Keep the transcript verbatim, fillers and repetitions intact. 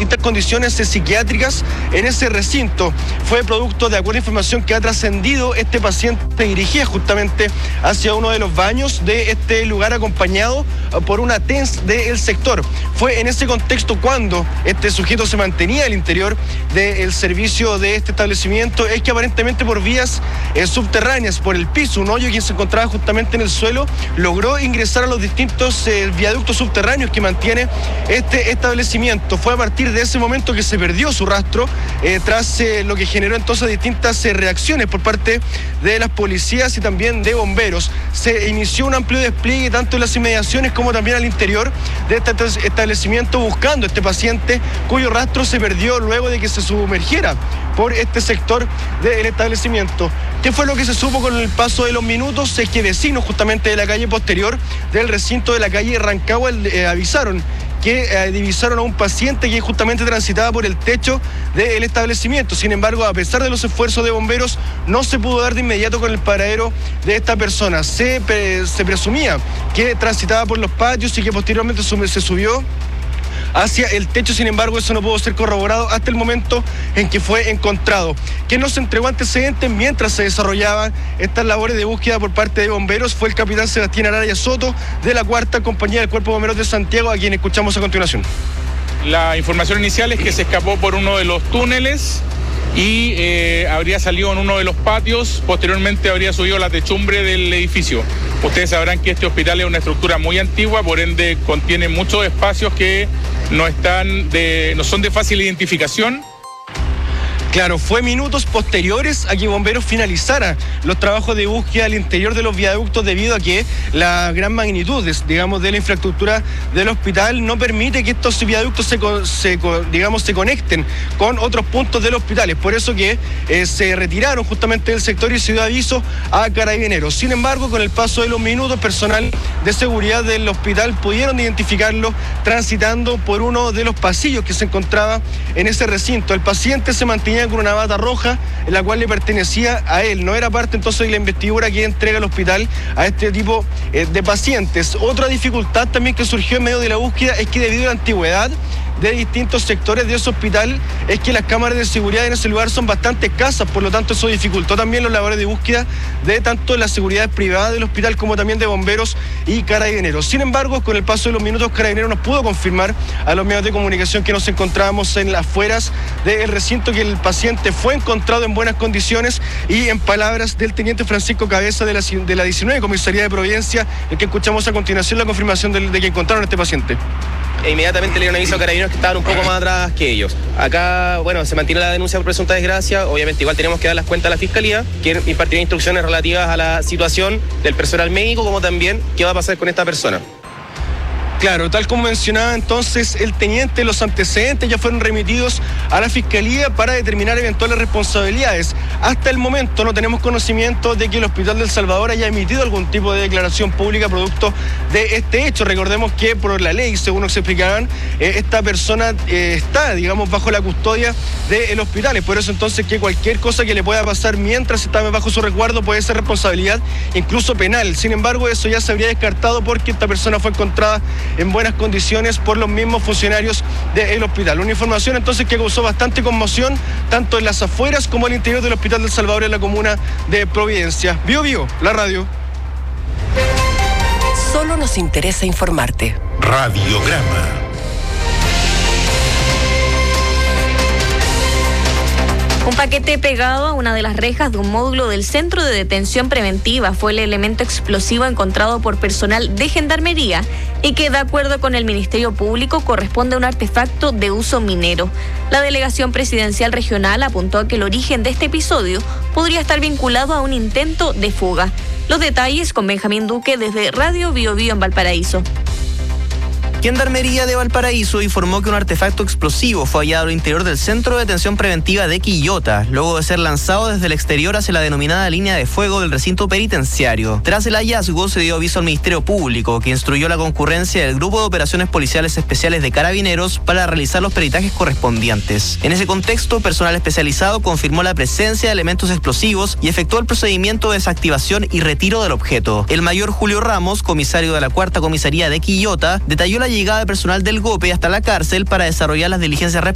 distintas condiciones psiquiátricas en ese recinto. Fue producto, de acuerdo a información que ha trascendido, este paciente dirigía justamente hacia uno de los baños de este lugar acompañado por una T E N S del sector. Fue en ese contexto cuando este sujeto se mantenía al interior del servicio de este establecimiento, es que aparentemente por vías eh, subterráneas, por el piso, un hoyo que se encontraba justamente en el suelo, logró ingresar a los distintos eh, viaductos subterráneos que mantiene este establecimiento. Fue a partir de ese momento que se perdió su rastro, eh, tras eh, lo que generó entonces distintas eh, reacciones por parte de las policías y también de bomberos. Se inició un amplio despliegue tanto en las inmediaciones como también al interior de este establecimiento buscando a este paciente cuyo rastro se perdió luego de que se sumergiera por este sector del establecimiento. ¿Qué fue lo que se supo con el paso de los minutos? Es que vecinos justamente de la calle posterior del recinto de la calle Rancagua eh, avisaron que eh, divisaron a un paciente que justamente transitaba por el techo del establecimiento. Sin embargo, a pesar de los esfuerzos de bomberos, no se pudo dar de inmediato con el paradero de esta persona. Se, pre, se presumía que transitaba por los patios y que posteriormente se subió hacia el techo. Sin embargo, eso no pudo ser corroborado hasta el momento en que fue encontrado. Quien nos entregó antecedentes mientras se desarrollaban estas labores de búsqueda por parte de bomberos fue el capitán Sebastián Araya Soto, de la cuarta Compañía del Cuerpo de Bomberos de Santiago, a quien escuchamos a continuación. La información inicial es que se escapó por uno de los túneles y eh, habría salido en uno de los patios, posteriormente habría subido a la techumbre del edificio. Ustedes sabrán que este hospital es una estructura muy antigua, por ende contiene muchos espacios que no están de, no son de fácil identificación. Claro, fue minutos posteriores a que bomberos finalizara los trabajos de búsqueda al interior de los viaductos, debido a que la gran magnitud, digamos, de la infraestructura del hospital no permite que estos viaductos se, se digamos, se conecten con otros puntos del hospital. Es por eso que eh, se retiraron justamente del sector y se dio aviso a Carabineros. Sin embargo, con el paso de los minutos, personal de seguridad del hospital pudieron identificarlo transitando por uno de los pasillos que se encontraba en ese recinto. El paciente se mantenía con una bata roja en la cual le pertenecía a él. No era parte entonces de la investidura que entrega el hospital a este tipo eh, de pacientes. Otra dificultad también que surgió en medio de la búsqueda es que debido a la antigüedad de distintos sectores de ese hospital, es que las cámaras de seguridad en ese lugar son bastante escasas, por lo tanto eso dificultó también los labores de búsqueda de tanto la seguridad privada del hospital como también de bomberos y Carabineros. Sin embargo, con el paso de los minutos, Carabineros nos pudo confirmar a los medios de comunicación que nos encontrábamos en las afueras del recinto que el paciente fue encontrado en buenas condiciones, y en palabras del teniente Francisco Cabeza de la, de la diecinueve Comisaría de Providencia, el que escuchamos a continuación la confirmación de, de que encontraron a este paciente. E inmediatamente le dieron aviso a Carabineros que estaban un poco más atrás que ellos. Acá, bueno, se mantiene la denuncia por presunta desgracia. Obviamente igual tenemos que dar las cuentas a la Fiscalía, quien impartirá instrucciones relativas a la situación del personal médico, como también qué va a pasar con esta persona. Claro, tal como mencionaba entonces el teniente, los antecedentes ya fueron remitidos a la Fiscalía para determinar eventuales responsabilidades. Hasta el momento no tenemos conocimiento de que el Hospital del Salvador haya emitido algún tipo de declaración pública producto de este hecho. Recordemos que por la ley, según nos explicaban, eh, esta persona eh, está, digamos, bajo la custodia del hospital. Es por eso entonces que cualquier cosa que le pueda pasar mientras está bajo su resguardo puede ser responsabilidad incluso penal. Sin embargo, eso ya se habría descartado porque esta persona fue encontrada en buenas condiciones por los mismos funcionarios del hospital. Una información entonces que causó bastante conmoción tanto en las afueras como al interior del Hospital del Salvador en la comuna de Providencia. Bio Bio, la radio. Solo nos interesa informarte. Radiograma. Un paquete pegado a una de las rejas de un módulo del Centro de Detención Preventiva fue el elemento explosivo encontrado por personal de Gendarmería y que, de acuerdo con el Ministerio Público, corresponde a un artefacto de uso minero. La Delegación Presidencial Regional apuntó a que el origen de este episodio podría estar vinculado a un intento de fuga. Los detalles con Benjamín Duque desde Radio Bio Bio en Valparaíso. Gendarmería de Valparaíso informó que un artefacto explosivo fue hallado al interior del Centro de Detención Preventiva de Quillota, luego de ser lanzado desde el exterior hacia la denominada línea de fuego del recinto penitenciario. Tras el hallazgo, se dio aviso al Ministerio Público, que instruyó la concurrencia del Grupo de Operaciones Policiales Especiales de Carabineros para realizar los peritajes correspondientes. En ese contexto, personal especializado confirmó la presencia de elementos explosivos y efectuó el procedimiento de desactivación y retiro del objeto. El mayor Julio Ramos, comisario de la cuarta Comisaría de Quillota, detalló la llegada de personal del GOPE hasta la cárcel para desarrollar las diligencias